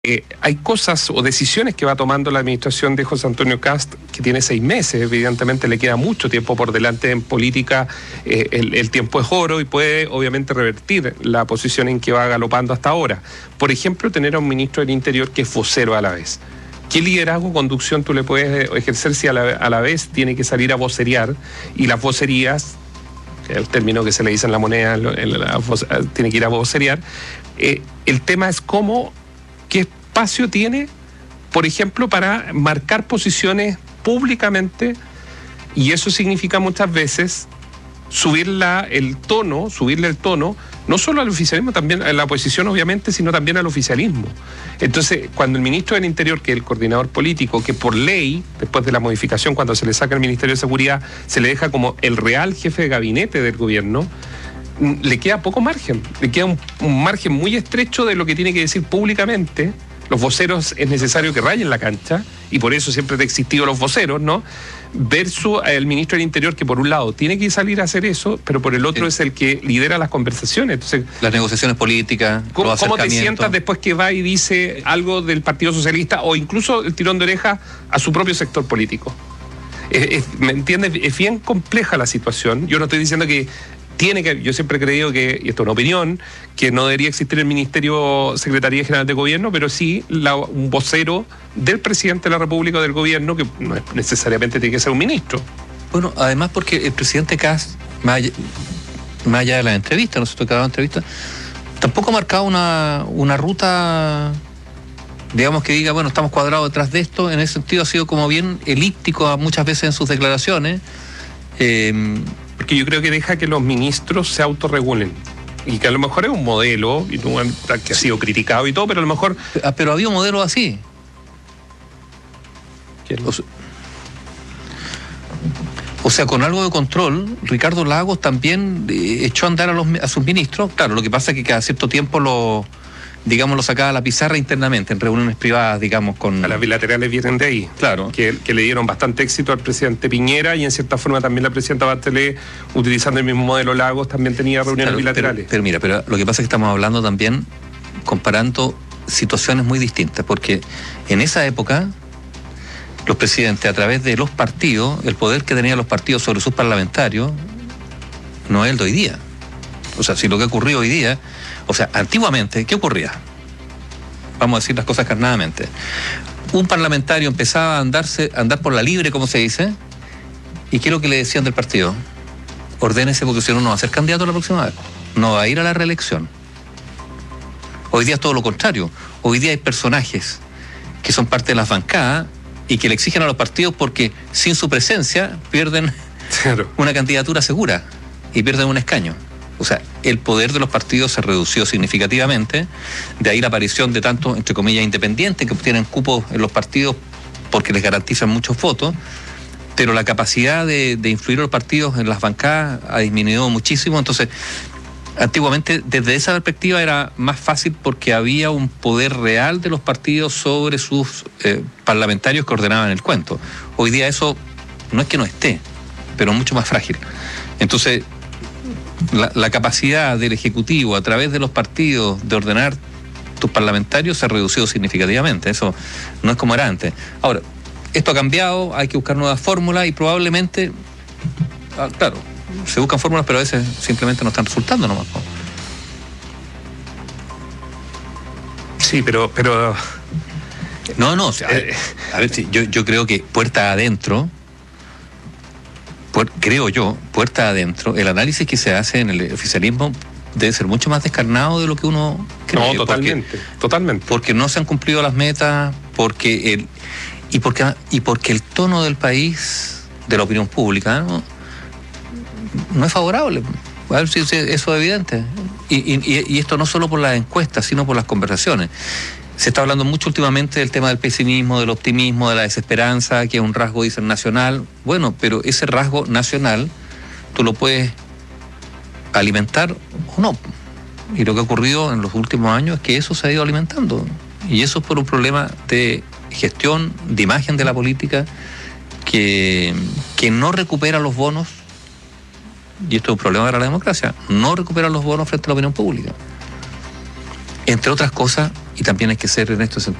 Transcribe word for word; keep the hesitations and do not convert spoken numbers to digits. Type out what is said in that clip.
Eh, hay cosas o decisiones que va tomando la administración de José Antonio Kast, que tiene seis meses, evidentemente le queda mucho tiempo por delante en política, eh, el, el tiempo es oro y puede obviamente revertir la posición en que va galopando hasta ahora. Por ejemplo, tener a un ministro del Interior que es vocero a la vez. ¿Qué liderazgo o conducción tú le puedes ejercer si a la, a la vez tiene que salir a vocerear? Y las vocerías, que es el término que se le dice en la moneda, en la, voz, tiene que ir a vocerear. Eh, el tema es cómo... ¿Qué espacio tiene, por ejemplo, para marcar posiciones públicamente? Y eso significa muchas veces subirla el tono, subirle el tono, no solo al oficialismo, también a la oposición obviamente, sino también al oficialismo. Entonces, cuando el ministro del Interior, que es el coordinador político, que por ley, después de la modificación, cuando se le saca el Ministerio de Seguridad, se le deja como el real jefe de gabinete del gobierno, le queda poco margen, le queda un, un margen muy estrecho de lo que tiene que decir públicamente. Los voceros es necesario que rayen la cancha, y por eso siempre han existido los voceros, ¿no? Versus el ministro del Interior, que por un lado tiene que salir a hacer eso, pero por el otro sí. es el que lidera las conversaciones. Entonces, las negociaciones políticas, ¿cómo, ¿cómo te sientas después que va y dice algo del Partido Socialista, o incluso el tirón de oreja a su propio sector político? Es, es, ¿me entiendes? Es bien compleja la situación. Yo no estoy diciendo que tiene que, yo siempre he creído que, y esto es una opinión, que no debería existir el Ministerio Secretaría General de Gobierno, pero sí la, un vocero del presidente de la República o del gobierno, que no es necesariamente tiene que ser un ministro. Bueno, además porque el presidente Kast, más allá, más allá de las entrevistas, no sé si cada entrevista, tampoco ha marcado una, una ruta, digamos, que diga, bueno, estamos cuadrados detrás de esto. En ese sentido ha sido como bien elíptico muchas veces en sus declaraciones. Eh, Porque yo creo que deja que los ministros se autorregulen. Y que a lo mejor es un modelo y que ha sido criticado y todo, pero a lo mejor... Pero había un modelo así. O sea, o sea, con algo de control, Ricardo Lagos también eh, echó a andar a, los, a sus ministros. Claro, lo que pasa es que cada cierto tiempo lo... digamos, lo sacaba a la pizarra internamente, en reuniones privadas, digamos, con... A las bilaterales vienen de ahí. Claro. Que, que le dieron bastante éxito al presidente Piñera, y en cierta forma también la presidenta Bachelet, utilizando el mismo modelo Lagos, también tenía reuniones claro, bilaterales. Pero, pero mira, pero lo que pasa es que estamos hablando también, comparando situaciones muy distintas, porque en esa época, los presidentes, a través de los partidos, el poder que tenían los partidos sobre sus parlamentarios, no es el de hoy día. O sea, si lo que ocurrió hoy día... O sea, antiguamente, ¿qué ocurría? Vamos a decir las cosas carnadamente. Un parlamentario empezaba a andarse, a andar por la libre, como se dice, y ¿qué es lo que le decían del partido? Ordénese, porque si no, no va a ser candidato la próxima vez. No va a ir a la reelección. Hoy día es todo lo contrario. Hoy día hay personajes que son parte de las bancadas y que le exigen a los partidos porque sin su presencia pierden claro. una candidatura segura y pierden un escaño. O sea, el poder de los partidos se redució significativamente, de ahí la aparición de tantos, entre comillas, independientes que obtienen cupos en los partidos porque les garantizan muchos votos, pero la capacidad de, de influir a los partidos en las bancadas ha disminuido muchísimo. Entonces, antiguamente, desde esa perspectiva era más fácil porque había un poder real de los partidos sobre sus eh, parlamentarios que ordenaban el cuento. Hoy día eso no es que no esté, pero mucho más frágil. Entonces, La, la capacidad del Ejecutivo a través de los partidos de ordenar tus parlamentarios se ha reducido significativamente. Eso no es como era antes. Ahora, esto ha cambiado, hay que buscar nuevas fórmulas y probablemente, ah, claro, se buscan fórmulas, pero a veces simplemente no están resultando nomás. Sí, pero... pero... No, no, o sea, a ver, a ver si yo, yo creo que puerta adentro... creo yo, puerta adentro, el análisis que se hace en el oficialismo debe ser mucho más descarnado de lo que uno cree. No, totalmente, porque, totalmente. Porque no se han cumplido las metas, porque el y porque y porque el tono del país, de la opinión pública, no, no es favorable. A ver si eso es evidente. Y, y, y esto no solo por las encuestas, sino por las conversaciones. Se está hablando mucho últimamente del tema del pesimismo, del optimismo, de la desesperanza, que es un rasgo, dicen, nacional. Bueno, pero ese rasgo nacional tú lo puedes alimentar o no. Y lo que ha ocurrido en los últimos años es que eso se ha ido alimentando. Y eso es por un problema de gestión, de imagen de la política, que, que no recupera los bonos, y esto es un problema de la democracia, no recupera los bonos frente a la opinión pública. Entre otras cosas, y también hay que ser en esto